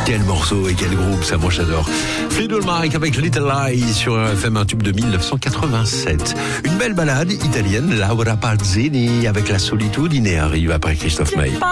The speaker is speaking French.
Quel morceau et quel groupe, ça moi j'adore. Fleetwood Mac avec Little Lies sur FM, un tube de 1987. Une belle balade italienne, Laura Parzini avec La Solitudine arrive après Christophe Maé.